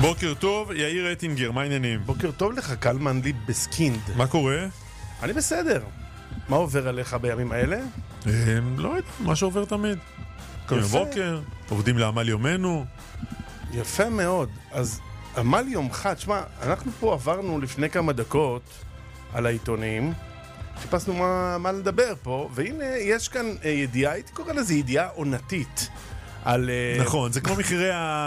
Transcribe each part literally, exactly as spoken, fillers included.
בוקר טוב, יאיר אטינגר, מה העניינים? בוקר טוב לך, קלמן לי בסקינד. מה קורה? אני בסדר. מה עובר עליך בימים האלה? לא יודע, מה שעובר תמיד. קמים בבוקר, עובדים לעמל יומנו. יפה מאוד. אז עמל יומך, תשמע, אנחנו פה עברנו לפני כמה דקות על העיתונים, חיפשנו מה, מה לדבר פה, והנה יש כאן ידיעה, הייתי קורא לזה ידיעה עונתית. על... נכון, זה כמו מחירי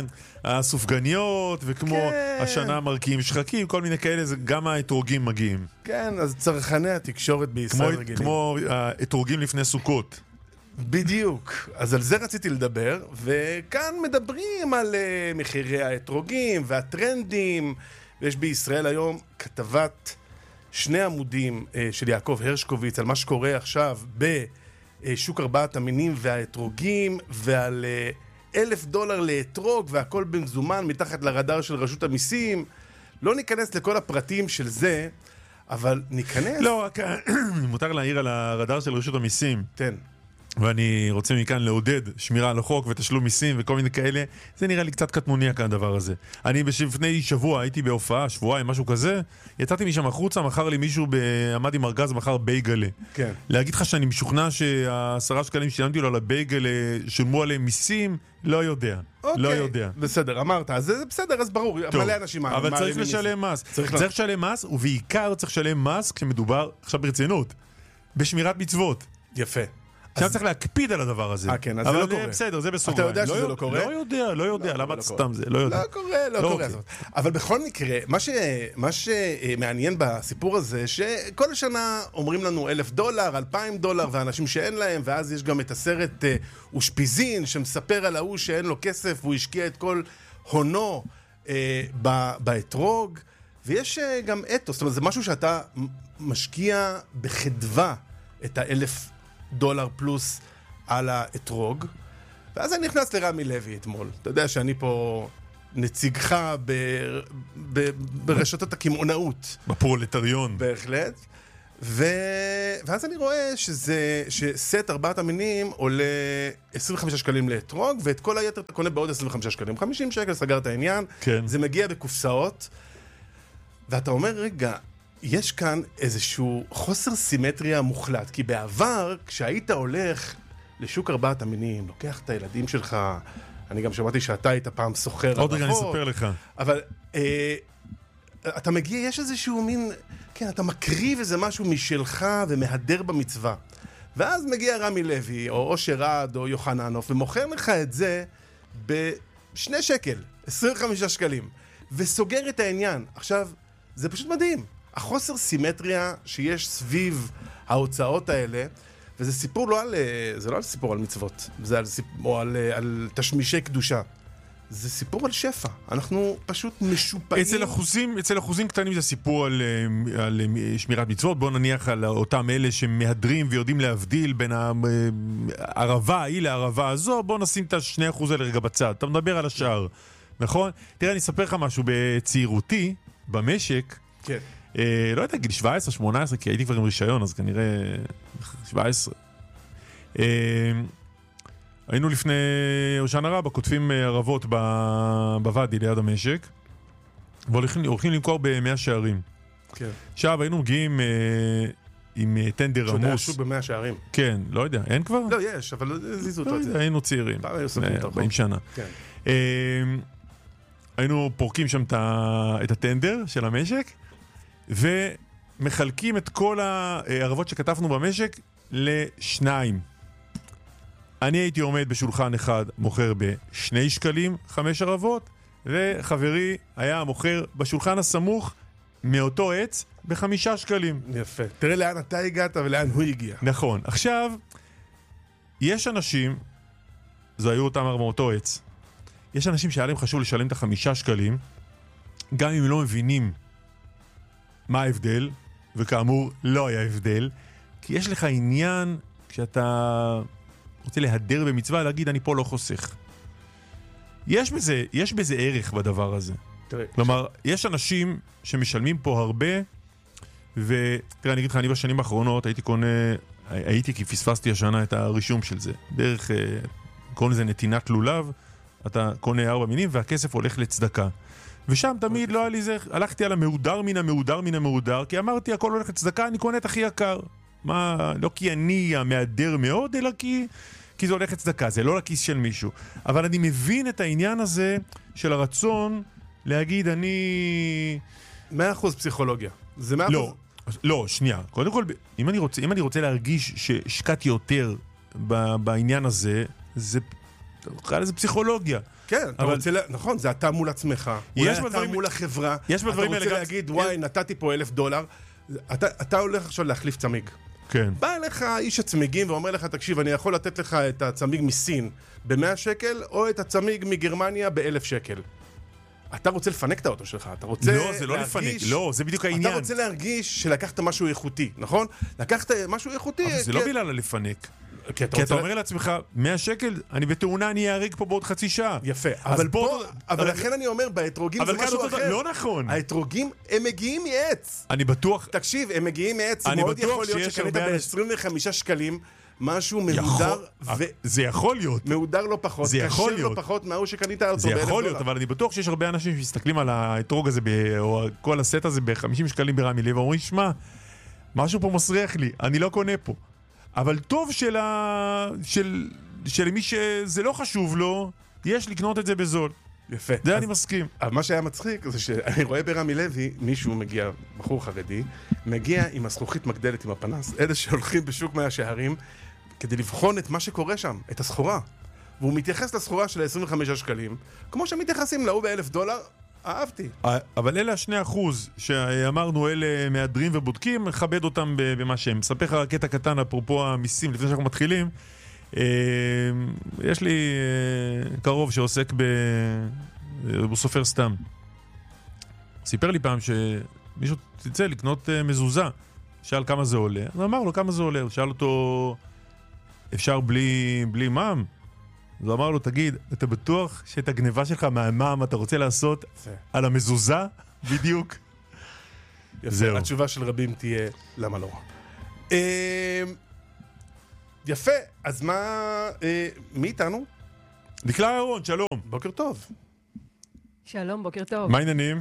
הסופגניות, וכמו כן. השנה מרקיעים שחקים, כל מיני כאלה, זה גם האתרוגים מגיעים. כן, אז צרכני התקשורת בישראל כמו, רגילים. כמו האתרוגים לפני סוכות. בדיוק. אז על זה רציתי לדבר, וכאן מדברים על uh, מחירי האתרוגים והטרנדים, ויש בישראל היום כתבת שני עמודים uh, של יעקב הרשקוביץ על מה שקורה עכשיו בשוק ארבעת המינים והאתרוגים, ועל uh, אלף דולר לאתרוג והכל במזומן מתחת לרדאר של רשות המיסים. לא ניכנס לכל הפרטים של זה, אבל ניכנס... לא, רק מותר להעיר על הרדאר של רשות המיסים. תן. ואני רוצה מכאן לעודד שמירה על החוק ותשלום מיסים וכל מיני כאלה. זה נראה לי קצת קטנוני כאן הדבר הזה. אני לפני שבוע הייתי בהופעה, שבועיים, משהו כזה, יצאתי משם החוצה, מחר לי מישהו עמד עם ארגז, מחר בייגלה. כן. להגיד לך שאני משוכנע שהעשרה שקלים שילמתי לו על הבייגלה שולמו עליהם מיסים, לא יודע. אוקיי, לא יודע. בסדר, אמרת, אז זה בסדר, אז ברור, טוב, מלא אנשים מה, אבל מה צריך לשלם מס. צריך צריך לשלם מס, ובעיקר צריך לשלם מס כשמדובר, עכשיו ברצינות, בשמירת מצוות. יפה. עכשיו צריך להקפיד על הדבר הזה. אה, כן, אז זה לא קורה. אבל בסדר, זה בסוגריים. אתה יודע שזה לא קורה? לא יודע, לא יודע, למה סתם זה? לא יודע. לא קורה, לא קורה. אבל בכל מקרה, מה שמעניין בסיפור הזה, שכל שנה אומרים לנו אלף דולר, אלפיים דולר, ואנשים שאין להם, ואז יש גם את הסרט אושפיזין, שמספר על ההוא שאין לו כסף, והוא השקיע את כל הונו באתרוג, ויש גם אתוס, זאת אומרת, זה משהו שאתה משקיע בחדווה את האלף דולר פלוס על האתרוג, ואז אני נכנס לרמי לוי אתמול. אתה יודע שאני פה נציגך ב... ב... ברשתות הקמעונאות. בפרולטריון. בהחלט. ו... ואז אני רואה שזה, שסט ארבעת המינים עולה עשרים וחמישה שקלים לאתרוג, ואת כל היתר אתה קונה בעוד עשרים וחמישה שקלים. חמישים שקל סגר את העניין. כן. זה מגיע בקופסאות, ואתה אומר, רגע, יש כאן איזשהו חוסר סימטריה מוחלט, כי בעבר, כשהיית הולך לשוק ארבעת המינים, לוקח את הילדים שלך, אני גם שמעתי שאתה היית פעם סוחר רבות. עוד רגע אני אספר לך. אבל אה, אתה מגיע, יש איזשהו מין, כן, אתה מקריב איזה משהו משלך ומהדר במצווה. ואז מגיע רמי לוי, או אושר עד, או יוחננוף, ומוכר לך את זה בשני שקל, עשרים וחמישה שקלים, וסוגר את העניין. עכשיו, זה פשוט מדהים. החוסר סימטריה שיש סביב ההוצאות האלה, וזה סיפור לא על, זה לא על סיפור על מצוות, זה על, או על, על תשמישי קדושה. זה סיפור על שפע. אנחנו פשוט משופעים. אצל אחוזים, אצל אחוזים קטנים זה סיפור על, על שמירת מצוות. בוא נניח על אותם אלה שמהדרים ויודעים להבדיל בין הערבה ההיא לערבה הזו. בוא נשים את השני אחוז האלה רגע בצד. אתה מדבר על השאר, נכון? תראה, אני אספר לך משהו. בצעירותי, במשק, כן. אה, לא יודע, גיל שבע עשרה, שמונה עשרה, כי הייתי כבר עם רישיון, אז כנראה שבע עשרה. אה, היינו לפני הושענא רבה, כותבים ערבות בוואדי ליד המשק, והולכים למכור במאה שערים. כן. עכשיו היינו מגיעים אה, עם טנדר עמוס. שעוד היה שוק במאה שערים. כן, לא יודע, אין כבר? לא, יש, אבל זיזו לא אותו. יודע, היינו צעירים. פעם היו סופרים את הרחוב. ארבעים שנה. כן. אה, היינו פורקים שם את הטנדר של המשק, ומחלקים את כל הערבות שכתבנו במשק לשניים. אני הייתי עומד בשולחן אחד, מוכר בשני שקלים, חמש ערבות, וחברי היה מוכר בשולחן הסמוך מאותו עץ בחמישה שקלים. יפה. תראה לאן אתה הגעת ולאן הוא הגיע. נכון. עכשיו, יש אנשים, זו היו אותם מאותו עץ, יש אנשים שהיה להם חשוב לשלם את החמישה שקלים, גם אם לא מבינים מה ההבדל, וכאמור לא היה הבדל, כי יש לך עניין, כשאתה רוצה להדר במצווה, להגיד אני פה לא חוסך. יש בזה, יש בזה ערך בדבר הזה. תראה, כלומר, יש אנשים שמשלמים פה הרבה, ותראה, אני אגיד לך, אני בשנים האחרונות הייתי קונה, הייתי כי פספסתי השנה את הרישום של זה, דרך, קוראים לזה נתינת לולב, אתה קונה ארבע מינים והכסף הולך לצדקה. ושם תמיד לא היה לי זה, הלכתי על המהודר מן המהודר מן המהודר, כי אמרתי הכל הולך לצדקה, אני קונה את הכי יקר. מה, לא כי אני המהדר מאוד, אלא כי, כי זה הולך לצדקה, זה לא לכיס של מישהו. אבל אני מבין את העניין הזה של הרצון להגיד אני... מאה אחוז פסיכולוגיה. זה מאה אחוז... לא, לא, שנייה. קודם כל, אם אני רוצה, אם אני רוצה להרגיש שהשקעתי יותר בעניין הזה, זה... זה פסיכולוגיה. כן, אתה אבל... רוצה, לה... נכון, זה אתה מול עצמך, אולי אתה בדברים... מול החברה, יש אתה רוצה גם... להגיד, וואי, יש... נתתי פה אלף דולר, אתה, אתה הולך עכשיו להחליף צמיג. כן. בא אליך איש הצמיגים ואומר לך, תקשיב, אני יכול לתת לך את הצמיג מסין ב-מאה שקל, או את הצמיג מגרמניה ב-אלף שקל. אתה רוצה לפנק את האוטו שלך, אתה רוצה לא, זה לא להרגיש... לפנק, לא, זה בדיוק העניין. אתה רוצה להרגיש שלקחת משהו איכותי, נכון? לקחת משהו איכותי... אבל זה כי... לא בגלל לפנק. כי אתה, כי אתה לה... אומר לעצמך, מאה שקל, אני בתאונה, אני אאריג פה בעוד חצי שעה. יפה, אבל פה, פה... אבל לכן אני אומר, באתרוגים זה משהו אחר. לא נכון. האתרוגים, הם מגיעים מעץ. אני בטוח... תקשיב, הם מגיעים מעץ, מאוד יכול להיות שקנית ב-עשרים וחמישה שקלים, משהו מהודר ו... זה יכול להיות. מהודר לא פחות, זה יכול להיות. קשה לא פחות מהוא שקנית אותו זה באלף יכול דולר. להיות, אבל אני בטוח שיש הרבה אנשים שמסתכלים על האתרוג הזה, או כל הסט הזה ב-חמישים שקלים ברמי לב, ואומרים, שמע, משהו פה מסריח לי, אני לא קונה פה. אבל טוב של, ה... של... של מי שזה לא חשוב לו, יש לקנות את זה בזול. יפה. זה אז... אני מסכים. אבל מה שהיה מצחיק זה שאני רואה ברמי לוי, מישהו מגיע, בחור חרדי, מגיע עם הזכוכית מגדלת עם הפנס, אלה שהולכים בשוק מאה שערים, כדי לבחון את מה שקורה שם, את הסחורה. והוא מתייחס לסחורה של עשרים וחמישה שקלים, כמו שמתייחסים להוא באלף דולר, אהבתי. אבל אלה השני אחוז שאמרנו, אלה מהדרים ובודקים, מכבד אותם במה שהם. מספר לך קטע קטן אפרופו המיסים, לפני שאנחנו מתחילים. יש לי קרוב שעוסק ב... הוא סופר סתם. סיפר לי פעם שמישהו תצא לקנות מזוזה. שאל כמה זה עולה. אז אמר לו כמה זה עולה. הוא שאל אותו, אפשר בלי, בלי מע"מ? אז הוא אמר לו, תגיד, אתה בטוח שאת הגניבה שלך מהמע"מ אתה רוצה לעשות יפה. על המזוזה? בדיוק. יפה. זהו. התשובה של רבים תהיה, למה לא? יפה, אז מה... מי איתנו? דקלה אהרון, שלום. בוקר טוב. שלום, בוקר טוב. מה העניינים?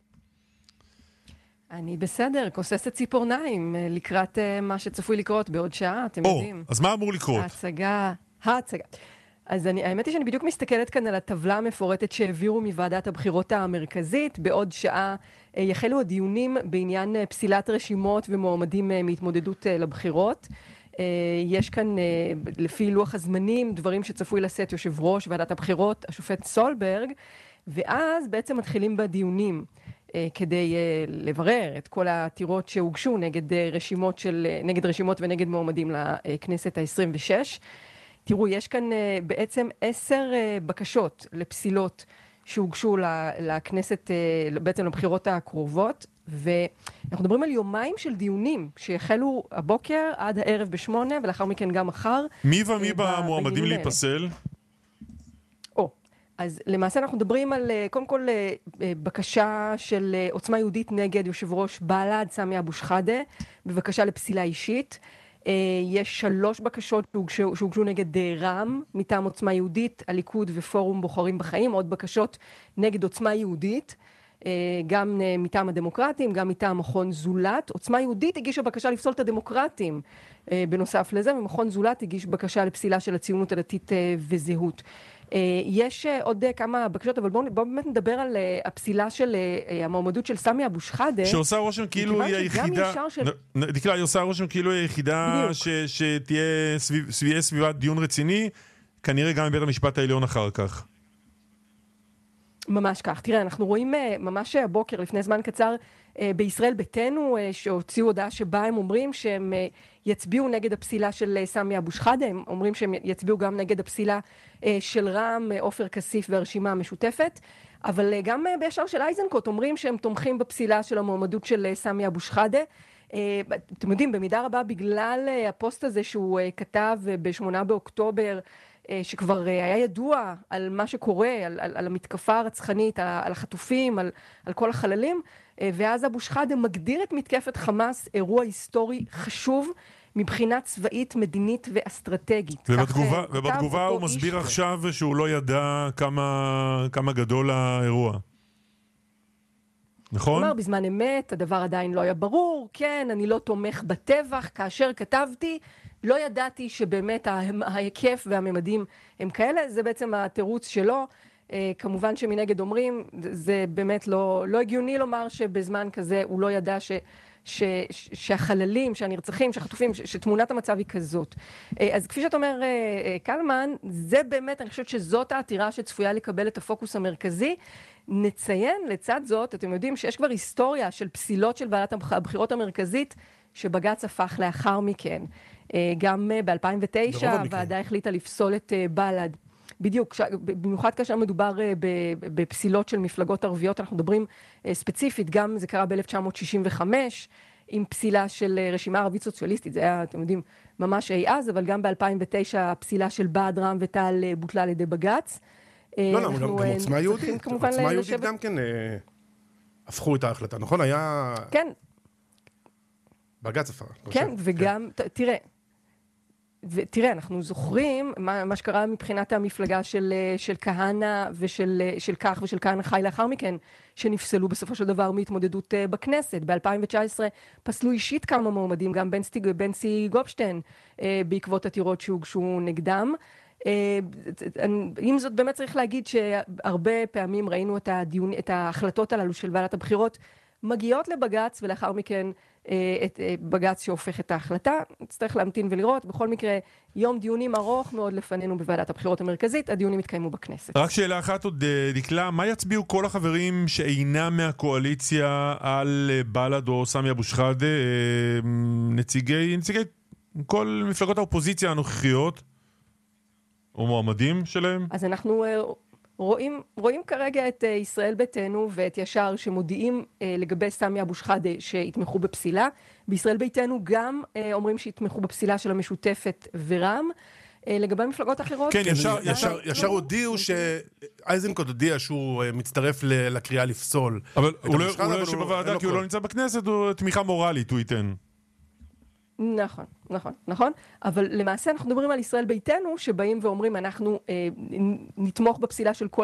אני בסדר, כוססת ציפורניים לקראת מה שצפוי לקרות בעוד שעה, אתם או, יודעים. אז מה אמור לקרות? ההצגה, ההצגה. אז אני, האמת היא שאני בדיוק מסתכלת כאן על הטבלה המפורטת שהעבירו מוועדת הבחירות המרכזית. בעוד שעה יחלו הדיונים בעניין פסילת רשימות ומועמדים מהתמודדות לבחירות. יש כאן, לפי לוח הזמנים, דברים שצפוי לשאת יושב ראש ועדת הבחירות, השופט סולברג, ואז בעצם מתחילים בדיונים כדי לברר את כל העתירות שהוגשו נגד רשימות של, נגד רשימות ונגד מועמדים לכנסת ה-עשרים ושש. תראו, יש כאן בעצם עשר בקשות לפסילות שהוגשו לכנסת, בעצם לבחירות הקרובות, ואנחנו מדברים על יומיים של דיונים שהחלו הבוקר עד הערב בשמונה, ולאחר מכן גם מחר. מי ומי במועמדים להיפסל? או, אז למעשה אנחנו מדברים על, קודם כל, בקשה של עוצמה יהודית נגד יושב ראש בל"ד, סמי אבו שחאדה, בבקשה לפסילה אישית. יש שלוש בקשות שהוגשו, שהוגשו נגד רע"מ, מטעם עוצמה יהודית, הליכוד ופורום בוחרים בחיים, עוד בקשות נגד עוצמה יהודית, גם מטעם הדמוקרטים, גם מטעם מכון זולת. עוצמה יהודית הגישה בקשה לפסול את הדמוקרטים בנוסף לזה, ומכון זולת הגיש בקשה לפסילה של הציונות הדתית וזהות. יש עוד כמה בקשות, אבל בואו בוא באמת נדבר על הפסילה של המועמדות של סמי אבו שחאדה. שעושה רושם כאילו היא היחידה, של... דקלה, היא עושה רושם כאילו היא היחידה ש, שתהיה סביב, סביב, סביבת דיון רציני, כנראה גם בבית המשפט העליון אחר כך. ממש כך. תראה, אנחנו רואים ממש הבוקר, לפני זמן קצר, בישראל ביתנו, שהוציאו הודעה שבה הם אומרים שהם יצביעו נגד הפסילה של סמי אבו שחאדה, הם אומרים שהם יצביעו גם נגד הפסילה של רע"מ, עופר כסיף והרשימה המשותפת, אבל גם בישר של אייזנקוט אומרים שהם תומכים בפסילה של המועמדות של סמי אבו שחאדה. אתם יודעים, במידה רבה בגלל הפוסט הזה שהוא כתב בשמונה באוקטובר, שכבר היה ידוע על מה שקורה, על, על, על המתקפה הרצחנית, על החטופים, על, על כל החללים, ואז אבו שחאדה מגדיר את מתקפת חמאס אירוע היסטורי חשוב, מבחינה צבאית, מדינית ואסטרטגית. ובתגובה, ובתגובה הוא מסביר עכשיו שהוא לא ידע כמה, כמה גדול האירוע. נכון? כלומר, בזמן אמת, הדבר עדיין לא היה ברור, כן, אני לא תומך בטבח, כאשר כתבתי, לא ידעתי שבאמת ההיקף והממדים הם כאלה, זה בעצם התירוץ שלו. כמובן שמנגד אומרים, זה באמת לא, לא הגיוני לומר שבזמן כזה הוא לא ידע ש... ש, ש, שהחללים, שהנרצחים, שהחטופים, ש, שתמונת המצב היא כזאת. אז כפי שאתה אומר, קלמן, זה באמת, אני חושבת שזאת העתירה שצפויה לקבל את הפוקוס המרכזי. נציין לצד זאת, אתם יודעים שיש כבר היסטוריה של פסילות של ועדת הבחירות המרכזית, שבג"ץ הפך לאחר מכן. גם ב-אלפיים ותשע הוועדה החליטה לפסול את בל"ד. בדיוק, במיוחד כאשר מדובר בפסילות של מפלגות ערביות, אנחנו מדברים ספציפית, גם זה קרה ב-אלף תשע מאות שישים וחמש, עם פסילה של רשימה ערבית סוציאליסטית, זה היה, אתם יודעים, ממש אי אז, אבל גם ב-אלפיים ותשע הפסילה של בעד רע"מ ותע"ל בוטלה על ידי בג"ץ. לא, לא, גם עוצמה יהודית, עוצמה יהודית גם כן הפכו את ההחלטה, נכון? היה... כן. בג"ץ הפך. כן, וגם, תראה, ותראה, אנחנו זוכרים מה, מה שקרה מבחינת המפלגה של, של כהנא ושל של כך ושל כהנא חי לאחר מכן, שנפסלו בסופו של דבר מהתמודדות בכנסת. ב-אלפיים תשע עשרה פסלו אישית כמה מועמדים, גם בנצי, בנצי גופשטיין, בעקבות עתירות שהוגשו נגדם. עם זאת, באמת צריך להגיד שהרבה פעמים ראינו את, הדיון, את ההחלטות הללו של ועדת הבחירות מגיעות לבג"ץ, ולאחר מכן את בג"ץ שהופך את ההחלטה. נצטרך להמתין ולראות. בכל מקרה, יום דיונים ארוך מאוד לפנינו בוועדת הבחירות המרכזית. הדיונים התקיימו בכנסת. רק שאלה אחת עוד, דקלה, מה יצביעו כל החברים שאינם מהקואליציה על בל"ד או סמי אבו שחאדה, נציגי, נציגי כל מפלגות האופוזיציה הנוכחיות, או מועמדים שלהם? אז אנחנו רואים, רואים כרגע את ישראל ביתנו ואת ישר שמודיעים לגבי סמי אבו שחאדה שיתמכו בפסילה. בישראל ביתנו גם אומרים שיתמכו בפסילה של המשותפת ורע"מ. לגבי מפלגות אחרות... כן, ישר, ישר, ישר הודיעו שאייזנקוט הודיע שהוא מצטרף לקריאה לפסול. אבל הוא לא יושב שבוועדה כי הוא לא נמצא בכנסת, הוא תמיכה מורלית, הוא ייתן. נכון, נכון, נכון. אבל למעשה אנחנו מדברים על ישראל ביתנו, שבאים ואומרים, אנחנו אה, נתמוך בפסילה של כל